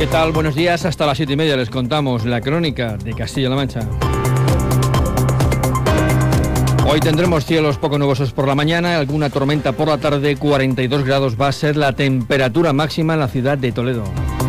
¿Qué tal? Buenos días. Hasta las 7:30 les contamos la crónica de Castilla-La Mancha. Hoy tendremos cielos poco nubosos por la mañana, alguna tormenta por la tarde. 42 grados va a ser la temperatura máxima en la ciudad de Toledo.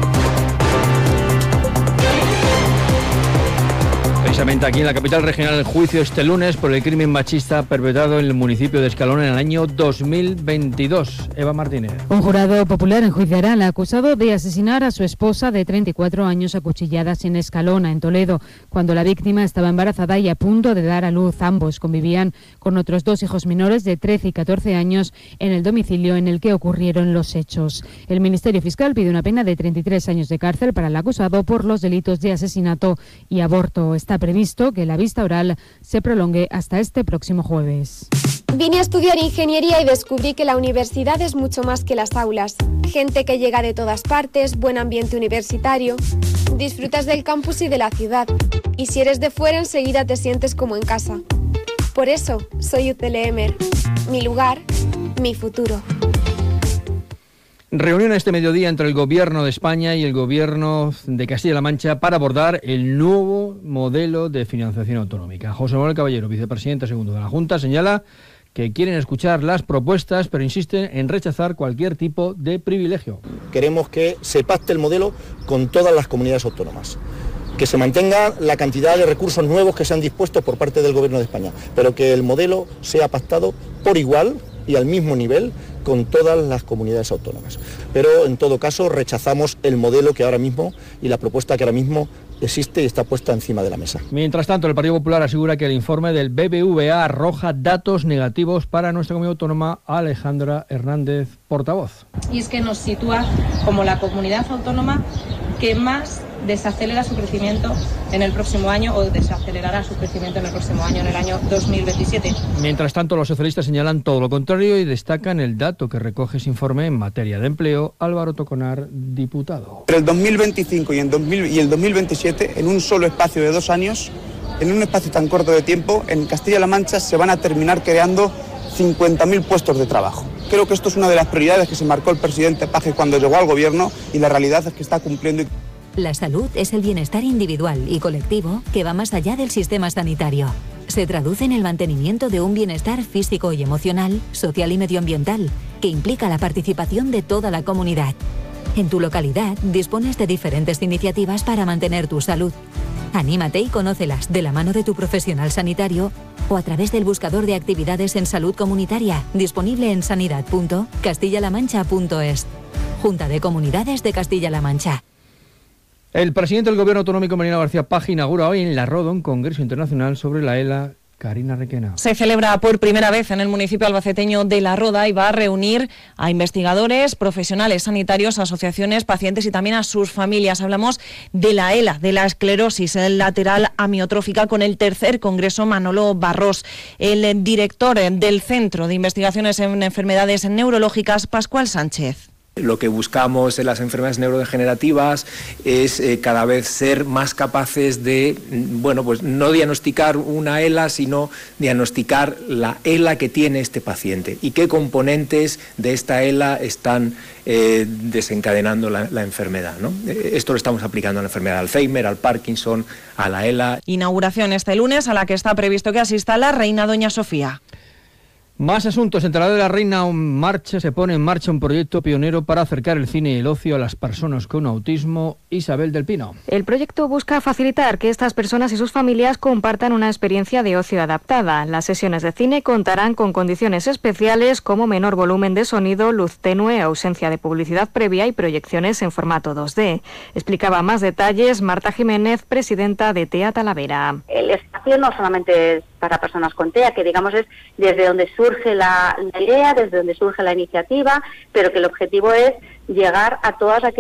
Precisamente aquí en la capital regional, el juicio este lunes por el crimen machista perpetrado en el municipio de Escalón en el año 2022. Eva Martínez. Un jurado popular enjuiciará al acusado de asesinar a su esposa de 34 años a cuchilladas en Escalona, en Toledo, cuando la víctima estaba embarazada y a punto de dar a luz. Ambos convivían con otros dos hijos menores de 13 y 14 años en el domicilio en el que ocurrieron los hechos. El Ministerio Fiscal pide una pena de 33 años de cárcel para el acusado por los delitos de asesinato y aborto. Está previsto que la vista oral se prolongue hasta este próximo jueves. Vine a estudiar ingeniería y descubrí que la universidad es mucho más que las aulas. Gente que llega de todas partes, buen ambiente universitario. Disfrutas del campus y de la ciudad. Y si eres de fuera, enseguida te sientes como en casa. Por eso, soy UCLEMER. Mi lugar, mi futuro. Reunión este mediodía entre el Gobierno de España y el Gobierno de Castilla-La Mancha para abordar el nuevo modelo de financiación autonómica. José Manuel Caballero, vicepresidente segundo de la Junta, señala que quieren escuchar las propuestas, pero insisten en rechazar cualquier tipo de privilegio. Queremos que se pacte el modelo con todas las comunidades autónomas, que se mantenga la cantidad de recursos nuevos que se han dispuesto por parte del Gobierno de España, pero que el modelo sea pactado por igual y al mismo nivel con todas las comunidades autónomas. Pero en todo caso rechazamos el modelo que ahora mismo y la propuesta que ahora mismo existe y está puesta encima de la mesa. Mientras tanto, el Partido Popular asegura que el informe del BBVA arroja datos negativos para nuestra comunidad autónoma. Alejandra Hernández, portavoz. Y es que nos sitúa como la comunidad autónoma que más desacelera su crecimiento en el próximo año o desacelerará su crecimiento en el próximo año, en el año 2027. Mientras tanto, los socialistas señalan todo lo contrario y destacan el dato que recoge ese informe en materia de empleo. Álvaro Toconar, diputado. Entre el 2025 y el 2027, en un solo espacio de 2 años, en un espacio tan corto de tiempo, en Castilla-La Mancha se van a terminar creando 50.000 puestos de trabajo. Creo que esto es una de las prioridades que se marcó el presidente Paje cuando llegó al gobierno y la realidad es que está cumpliendo. La salud es el bienestar individual y colectivo que va más allá del sistema sanitario. Se traduce en el mantenimiento de un bienestar físico y emocional, social y medioambiental, que implica la participación de toda la comunidad. En tu localidad dispones de diferentes iniciativas para mantener tu salud. Anímate y conócelas de la mano de tu profesional sanitario o a través del buscador de actividades en salud comunitaria, disponible en sanidad.castillalamancha.es. Junta de Comunidades de Castilla-La Mancha. El presidente del Gobierno Autonómico, Mariano García Paje, inaugura hoy en La Roda un congreso internacional sobre la ELA. Karina Requena. Se celebra por primera vez en el municipio albaceteño de La Roda y va a reunir a investigadores, profesionales sanitarios, asociaciones, pacientes y también a sus familias. Hablamos de la ELA, de la esclerosis lateral amiotrófica, con el tercer congreso Manolo Barros. El director del Centro de Investigaciones en Enfermedades Neurológicas, Pascual Sánchez. Lo que buscamos en las enfermedades neurodegenerativas es cada vez ser más capaces de, pues no diagnosticar una ELA, sino diagnosticar la ELA que tiene este paciente y qué componentes de esta ELA están desencadenando la enfermedad, ¿no? Esto lo estamos aplicando a la enfermedad de Alzheimer, al Parkinson, a la ELA. Inauguración este lunes a la que está previsto que asista la reina Doña Sofía. Más asuntos. En Talavera de la Reina se pone en marcha un proyecto pionero para acercar el cine y el ocio a las personas con autismo. Isabel del Pino. El proyecto busca facilitar que estas personas y sus familias compartan una experiencia de ocio adaptada. Las sesiones de cine contarán con condiciones especiales como menor volumen de sonido, luz tenue, ausencia de publicidad previa y proyecciones en formato 2D. Explicaba más detalles Marta Jiménez, presidenta de TEA Talavera. El espacio no solamente es para personas con TEA, que digamos es desde donde surge la idea, desde donde surge la iniciativa, pero que el objetivo es llegar a todas aquellas